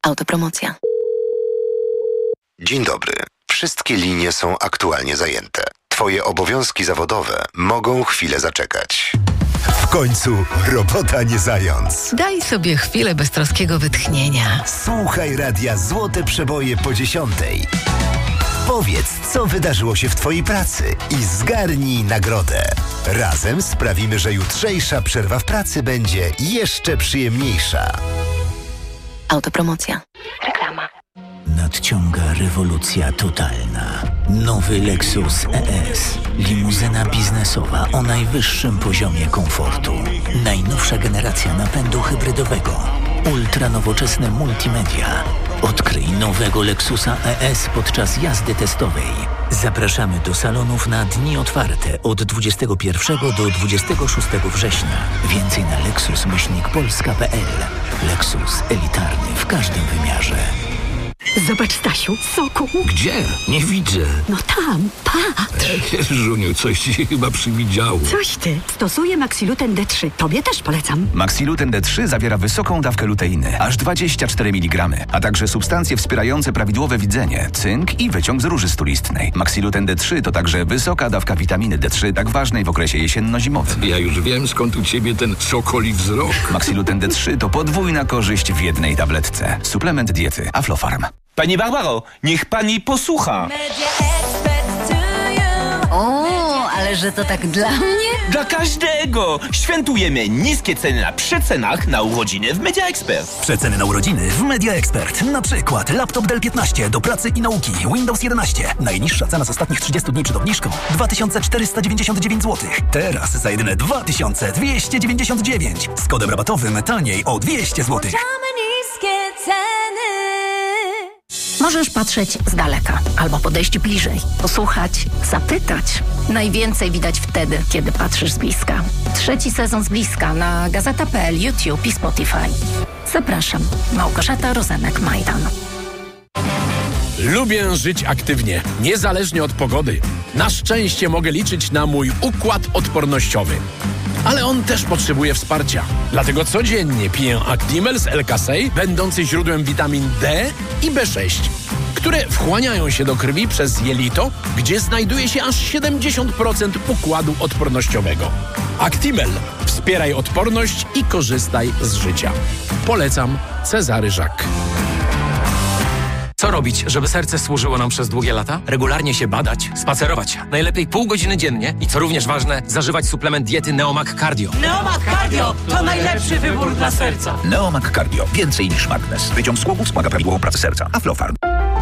Autopromocja. Dzień dobry. Wszystkie linie są aktualnie zajęte. Twoje obowiązki zawodowe mogą chwilę zaczekać. W końcu robota nie zając. Daj sobie chwilę beztroskiego wytchnienia. Słuchaj radia Złote Przeboje po 10:00. Powiedz, co wydarzyło się w Twojej pracy i zgarnij nagrodę. Razem sprawimy, że jutrzejsza przerwa w pracy będzie jeszcze przyjemniejsza. Autopromocja. Reklama. Nadciąga rewolucja totalna. Nowy Lexus ES. Limuzyna biznesowa o najwyższym poziomie komfortu. Najnowsza generacja napędu hybrydowego. Ultranowoczesne multimedia. Odkryj nowego Lexusa ES podczas jazdy testowej. Zapraszamy do salonów na dni otwarte od 21 do 26 września. Więcej na lexus-polska.pl. Lexus elitarny w każdym wymiarze. Zobacz, Stasiu, soku. Gdzie? Nie widzę. No tam, patrz. Żuniu, coś ci chyba przywidziało. Coś ty. Stosuję Maxiluten D3. Tobie też polecam. Maxiluten D3 zawiera wysoką dawkę luteiny, aż 24 mg, a także substancje wspierające prawidłowe widzenie, cynk i wyciąg z róży stulistnej. Maxiluten D3 to także wysoka dawka witaminy D3, tak ważnej w okresie jesienno-zimowym. Ja już wiem, skąd u ciebie ten sokoli wzrok. Maxiluten D3 to podwójna korzyść w jednej tabletce. Suplement diety Aflofarm. Pani Barbaro, niech pani posłucha. O, ale że to tak dla mnie? Dla każdego! Świętujemy niskie ceny na przecenach na urodziny w Media Expert. Przeceny na urodziny w Media Expert. Na przykład laptop Dell 15 do pracy i nauki, Windows 11. Najniższa cena z ostatnich 30 dni przed obniżką 2499 zł. Teraz za jedyne 2299. Z kodem rabatowym taniej o 200 zł. Możesz patrzeć z daleka, albo podejść bliżej, posłuchać, zapytać. Najwięcej widać wtedy, kiedy patrzysz z bliska. 3. sezon z bliska na Gazeta.pl, YouTube i Spotify. Zapraszam, Małgorzata Rozenek-Majdan. Lubię żyć aktywnie, niezależnie od pogody. Na szczęście mogę liczyć na mój układ odpornościowy. Ale on też potrzebuje wsparcia. Dlatego codziennie piję Actimel z L-Kasei, będący źródłem witamin D i B6, które wchłaniają się do krwi przez jelito, gdzie znajduje się aż 70% układu odpornościowego. Actimel. Wspieraj odporność i korzystaj z życia. Polecam. Cezary Żak. Co robić, żeby serce służyło nam przez długie lata? Regularnie się badać, spacerować. Najlepiej pół godziny dziennie i co również ważne, zażywać suplement diety Neomag Cardio. Neomag Cardio to najlepszy wybór dla serca. Neomag Cardio. Więcej niż magnez. Wyciąg z głowów wspomaga prawidłową pracę serca. Aflofarm.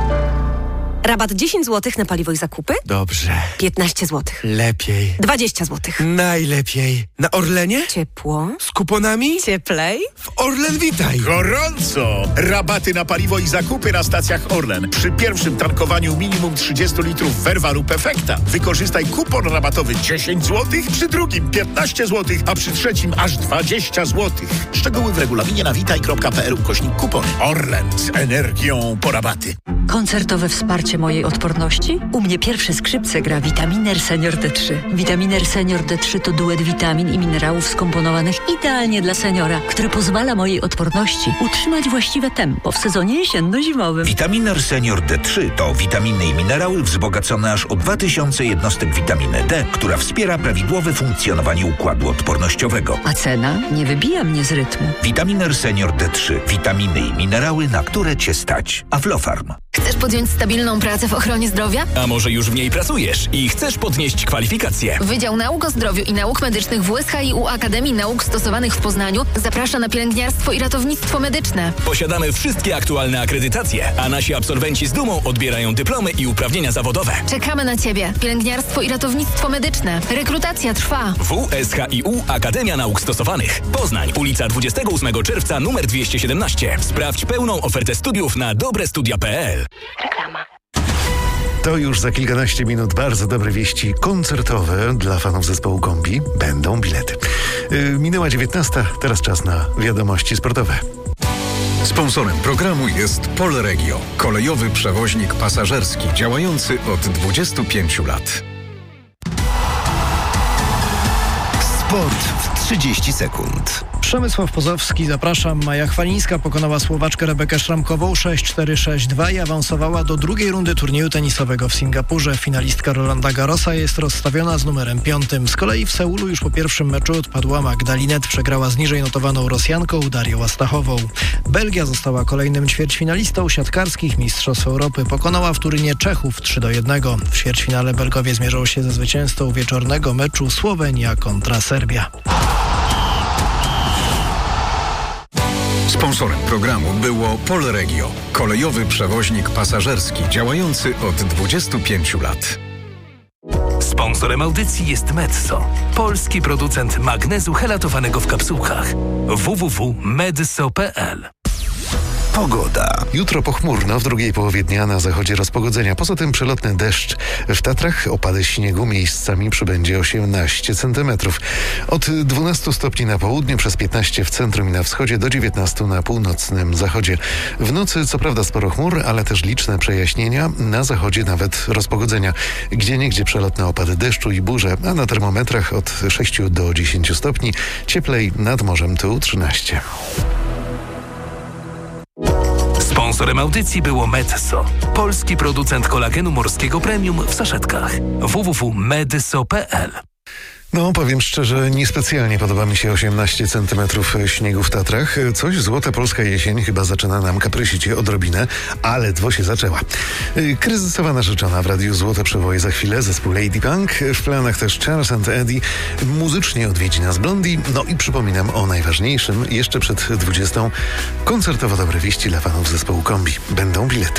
Rabat 10 zł na paliwo i zakupy? Dobrze. 15 zł. Lepiej. 20 zł. Najlepiej. Na Orlenie? Ciepło. Z kuponami? Cieplej. W Orlen Witaj. Gorąco! Rabaty na paliwo i zakupy na stacjach Orlen. Przy pierwszym tankowaniu minimum 30 litrów Verva lub Efekta wykorzystaj kupon rabatowy 10 zł, przy drugim 15 zł, a przy trzecim aż 20 zł. Szczegóły w regulaminie na witaj.pl/kupony. Orlen z energią po rabaty. Koncertowe wsparcie mojej odporności? U mnie pierwsze skrzypce gra Vitaminer Senior D3. Vitaminer Senior D3 to duet witamin i minerałów skomponowanych idealnie dla seniora, który pozwala mojej odporności utrzymać właściwe tempo w sezonie jesienno-zimowym. Vitaminer Senior D3 to witaminy i minerały wzbogacone aż o 2000 jednostek witaminy D, która wspiera prawidłowe funkcjonowanie układu odpornościowego. A cena nie wybija mnie z rytmu. Vitaminer Senior D3. Witaminy i minerały, na które Cię stać. Aflofarm. Chcesz podjąć stabilną pracę w ochronie zdrowia? A może już w niej pracujesz i chcesz podnieść kwalifikacje? Wydział Nauk o Zdrowiu i Nauk Medycznych w USHiU Akademii Nauk Stosowanych w Poznaniu zaprasza na pielęgniarstwo i ratownictwo medyczne. Posiadamy wszystkie aktualne akredytacje, a nasi absolwenci z dumą odbierają dyplomy i uprawnienia zawodowe. Czekamy na Ciebie. Pielęgniarstwo i ratownictwo medyczne. Rekrutacja trwa. WSHiU Akademia Nauk Stosowanych. Poznań, ulica 28 czerwca, numer 217. Sprawdź pełną ofertę studiów na dobrestudia.pl. Reklama. To już za kilkanaście minut bardzo dobre wieści koncertowe dla fanów zespołu Kombi. Będą bilety. Minęła 19, teraz czas na wiadomości sportowe. Sponsorem programu jest Polregio, kolejowy przewoźnik pasażerski działający od 25 lat. Sport w 30 sekund. Przemysław Pozowski, zapraszam. Maja Chwalińska pokonała Słowaczkę Rebekę Szramkową 6-4, 6-2 i awansowała do drugiej rundy turnieju tenisowego w Singapurze. Finalistka Rolanda Garrosa jest rozstawiona z numerem 5. Z kolei w Seulu już po pierwszym meczu odpadła Magdalinet. Przegrała z niżej notowaną Rosjanką Darią Astachową. Belgia została kolejnym ćwierćfinalistą siatkarskich Mistrzostw Europy. Pokonała w Turynie Czechów 3-1. W ćwierćfinale Belgowie zmierzą się ze zwycięzcą wieczornego meczu Słowenia kontra Serbia. Sponsorem programu było Polregio, kolejowy przewoźnik pasażerski działający od 25 lat. Sponsorem audycji jest Medzo, polski producent magnezu helatowanego w kapsułkach. www.medzo.pl. Pogoda. Jutro pochmurno, w drugiej połowie dnia na zachodzie rozpogodzenia. Poza tym przelotny deszcz. W Tatrach opady śniegu miejscami przybędzie 18 cm. Od 12 stopni na południu, przez 15 w centrum i na wschodzie, do 19 na północnym zachodzie. W nocy co prawda sporo chmur, ale też liczne przejaśnienia. Na zachodzie nawet rozpogodzenia. Gdzieniegdzie przelotne opady deszczu i burze, a na termometrach od 6 do 10 stopni. Cieplej nad morzem tu 13. Sponsorem audycji było Medzo, polski producent kolagenu morskiego premium w saszetkach. www.medzo.pl. No, powiem szczerze, niespecjalnie podoba mi się 18 cm śniegu w Tatrach. Coś złota polska jesień chyba zaczyna nam kaprysić odrobinę, ale ledwo się zaczęła. Kryzysowa narzeczona w Radiu Złote Przeboje za chwilę, zespół Lady Punk, w planach też Charles and Eddie, muzycznie odwiedzi nas Blondie, no i przypominam o najważniejszym, jeszcze przed 20. koncertowo dobre wieści dla fanów zespołu Kombi. Będą bilety.